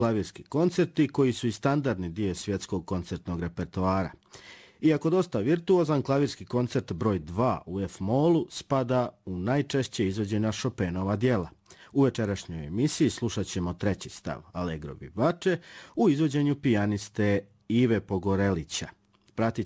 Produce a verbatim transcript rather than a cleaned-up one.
klavirski koncerti koji su i standardni dio svjetskog koncertnog repertoara. Iako dosta virtuozan, klavirski koncert broj dva u F-molu spada u najčešće izvođena Chopinova djela. U večerašnjoj emisiji slušat ćemo treći stav Allegro vivace u izvođenju pijaniste Ive Pogorelića. Pratit